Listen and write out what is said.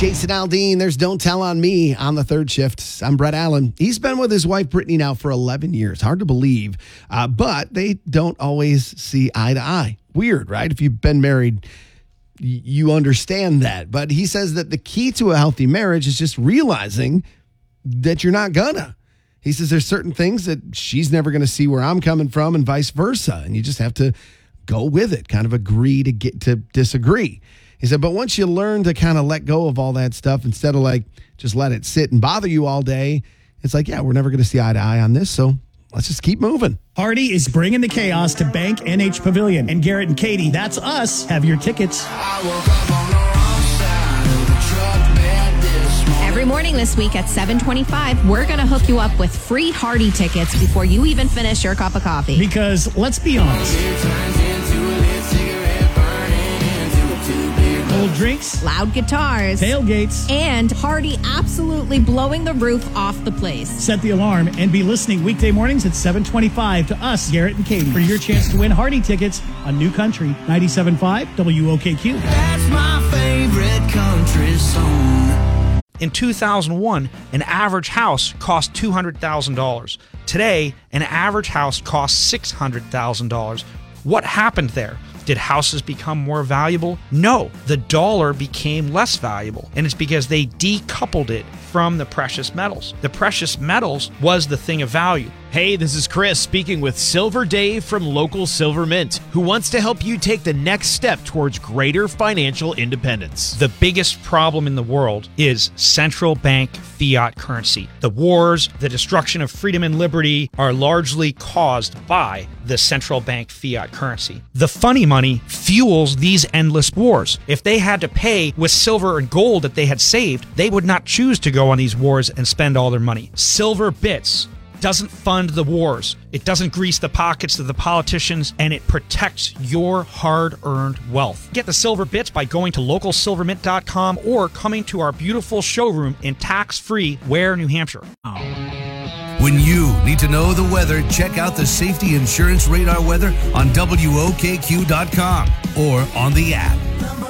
Jason Aldean, there's Don't Tell on Me on the third shift. I'm Brett Allen. He's been with his wife, Brittany, now for 11 years. Hard to believe, but they don't always see eye to eye. Weird, right? If you've been married, you understand that. But he says that the key to a healthy marriage is just realizing that you're not gonna. He says there's certain things that she's never going to see where I'm coming from and vice versa. And you just have to go with it, kind of agree to get to disagree. He said, but once you learn to kind of let go of all that stuff, instead of like just let it sit and bother you all day, it's like, yeah, we're never going to see eye to eye on this. So let's just keep moving. Hardy is bringing the chaos to Bank NH Pavilion. And Garrett and Katie, that's us, have your tickets. Every morning this week at 7:25, we're going to hook you up with free Hardy tickets before you even finish your cup of coffee. Because, let's be honest, cold drinks, loud guitars, tailgates, and Hardy absolutely blowing the roof off the place. Set the alarm and be listening weekday mornings at 7:25 to us, Garrett and Katie, for your chance to win Hardy tickets on New Country 97.5 WOKQ. That's my favorite country song. In 2001, an average house cost $200,000. Today, an average house costs $600,000. What happened there? Did houses become more valuable? No, the dollar became less valuable, and it's because they decoupled it from the precious metals. The precious metals was the thing of value. Hey, this is Chris speaking with Silver Dave from Local Silver Mint, who wants to help you take the next step towards greater financial independence. The biggest problem in the world is central bank fiat currency. The wars, the destruction of freedom and liberty are largely caused by the central bank fiat currency. The funny money fuels these endless wars. If they had to pay with silver and gold that they had saved, they would not choose to go on these wars and spend all their money. Silver bits doesn't fund the wars. It doesn't grease the pockets of the politicians, and it protects your hard-earned wealth. Get the silver bits by going to localsilvermint.com or coming to our beautiful showroom in tax-free Ware, New Hampshire. When you need to know the weather, check out the Safety Insurance Radar weather on WOKQ.com or on the app.